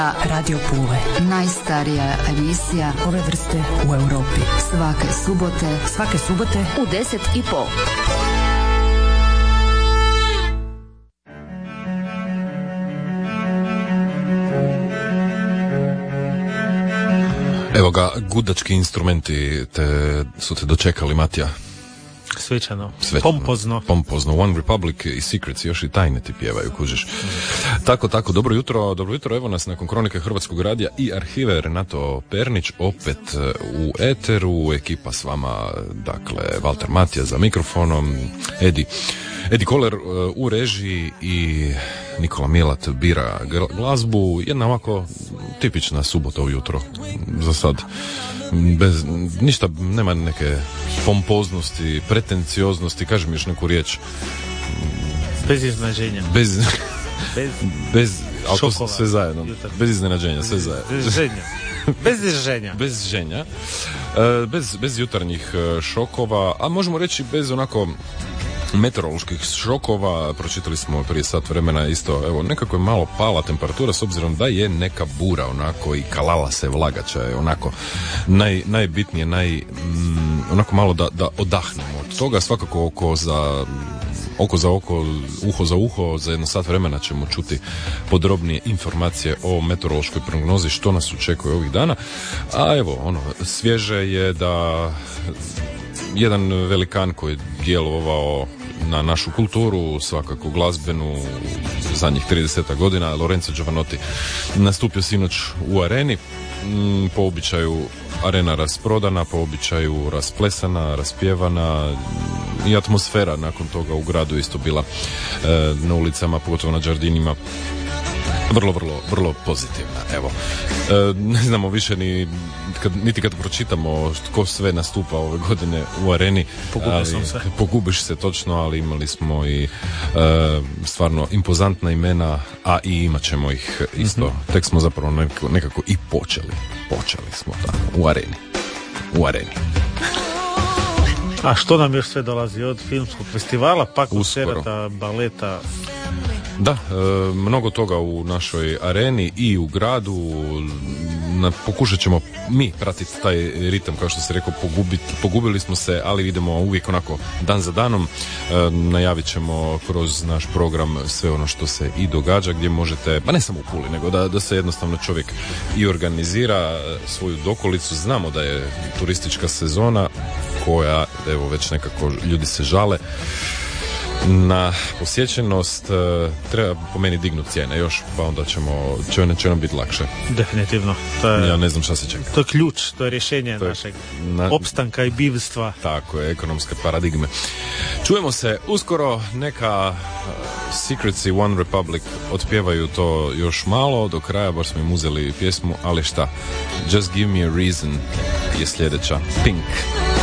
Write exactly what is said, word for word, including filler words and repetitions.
Radio Pule. Najstarija emisija ove vrste u Europi. Svake subote. Svake subote u deset i pol. Evo ga, gudački instrumenti te, su te dočekali, Matija. Svečano, Svečano, pompozno. Pompozno. One Republic i Secrets, još i tajne ti pjevaju, kužiš. Mm. Tako, tako, dobro jutro, dobro jutro, evo nas nakon Kronike Hrvatskog radija i arhive Renato Pernić, opet u eteru, ekipa s vama, dakle, Valter Matija za mikrofonom, Edi, Edi Koler u režiji i Nikola Milat bira glazbu, jedna ovako tipična subota ujutro, za sad. Bez, ništa, nema neke pompoznosti, pretencioznosti, kaži mi još neku riječ. Bez iznenađenja. Bez, bez, bez šokova. Sve zajedno. Jutar. Bez iznenađenja, sve zajedno. Bez ženja. Bez ženja. Bez ženja. Bez, bez jutarnjih šokova, a možemo reći bez onako meteoroloških šokova. Pročitali smo prije sat vremena isto, evo, nekako je malo pala temperatura s obzirom da je neka bura onako i kalala se vlagača je onako naj, najbitnije, naj, mm, onako malo da, da odahnemo od toga. Svakako oko za oko za oko, uho za uho, za jedno sat vremena ćemo čuti podrobnije informacije o meteorološkoj prognozi, što nas očekuje ovih dana. A evo, ono, svježe je da jedan velikan koji je djelovao na našu kulturu, svakako glazbenu, zadnjih trideset godina, Lorenzo Giovanotti, nastupio sinoć u areni, po običaju arena rasprodana, po običaju rasplesana, raspjevana i atmosfera nakon toga u gradu isto bila e, na ulicama, pogotovo na Đardinima, vrlo, vrlo, vrlo pozitivna. Evo, e, ne znamo više ni kad, niti kad pročitamo tko sve nastupa ove godine u areni. Pogubio sam se. Pogubiš se točno, ali imali smo i e, stvarno impozantna imena, a i imat ćemo ih isto. Mm-hmm. Tek smo zapravo nekako, nekako i počeli. Počeli smo tako, u areni. U areni. A što nam još sve dolazi od filmskog festivala, pa koncerta, baleta? Da, e, mnogo toga u našoj areni i u gradu. Na, pokušat ćemo mi pratiti taj ritam, kao što se rekao, pogubiti, pogubili smo se, ali idemo uvijek onako dan za danom. E, najavit ćemo kroz naš program sve ono što se i događa, gdje možete, pa ne samo u Puli, nego da, da se jednostavno čovjek i organizira svoju dokolicu. Znamo da je turistička sezona koja, evo, već nekako ljudi se žale na posjećenost, treba po meni dignuti cijene još, pa onda ćemo, će, će nam biti lakše. Definitivno. To je, ja ne znam šta se čeka. To je ključ, to je rješenje to je našeg na, opstanka i bivstva. Tako je, ekonomske paradigme. Čujemo se uskoro, neka uh, Secrets i One Republic otpjevaju to još malo, do kraja, bar smo im uzeli pjesmu, ali šta? Just Give Me a Reason je sljedeća. Pink.